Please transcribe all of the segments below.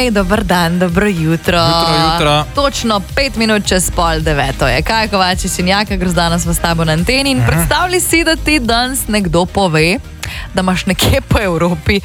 Hej, dober dan, dobro jutro. Jutro. Točno 5 minut čez 8:30 je. Kaj Kovačič in Jaka Grozdanos v tabo na anteni in predstavljaj si, da ti danes nekdo pove, da imaš nekje po Evropi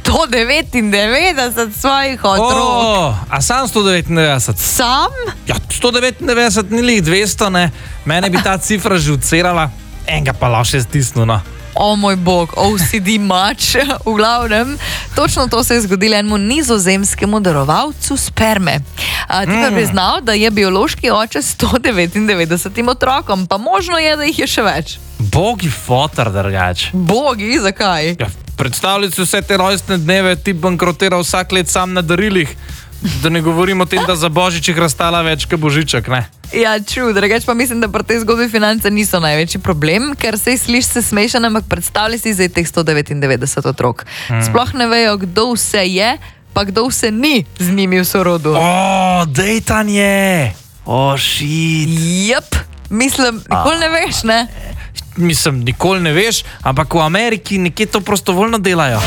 199 svojih otrok. A sam 199? Sam? Ja, 199 ni lih 200, ne. Mene bi ta cifra že ucerala, enega pa lahko še stisnu, no. O moj bog, OCD mač. V glavnem, točno to se je zgodilo enemu nizozemskemu darovalcu sperme. Ti pa priznal, da je biološki oče 199 otrokom, pa možno je, da jih je še več. Bogi fotar, drugač. Bogi, zakaj? Ja, predstavljaj si vse te rojstne dneve, ti bankrotira vsak let sam na darilih. Da ne govorim o tem, da za Božič jih razstala več kot Božiček, ne? Ja, true, drugač pa mislim, da pri tej zgodbi finance niso največji problem, ker slišiš se smešen, ampak predstavljaj si zdaj teh 199 otrok. Sploh ne vejo, kdo vse je, pa kdo vse ni z njimi v sorodu. Dejtanje! Shit! Jep, mislim, nikoli ne veš, ne? Mislim, nikoli ne veš, ampak v Ameriki nekje to prostovoljno delajo.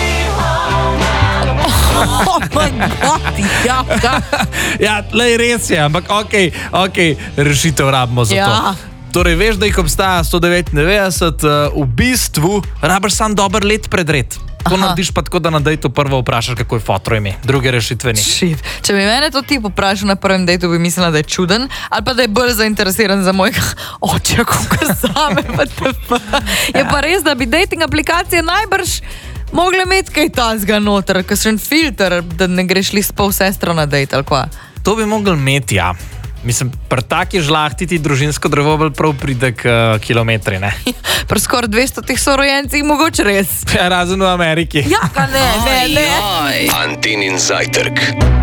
Oh my god, Jaka! Ja, lej, res je, ampak okej, rešitev rabimo za to. Torej, veš, da jih obstaja 199, v bistvu rabiš sam dober let predred. To narediš pa tako, da na dejtu prvo vprašaš, kako je fotro ime, druge rešitve ni. Shit. Če bi mene to ti poprašal na prvem dejtu, bi mislila, da je čuden, ali pa da je bolj zainteresiran za mojega oča, kot zame. Je pa res, da bi dating aplikacije najbrž mogle imeti kaj tazga noter, kakšen filter, da ne greš li s pol sestro na dejt, ali kva? To bi mogli imeti, ja. Mislim, pri taki žlahtiti družinsko drevo bolj prav pride k kilometri, ne? Pri skoraj 200 tih sorojencih mogoče res. Razen v Ameriki. Jaka, ne. Antenin zajtrk.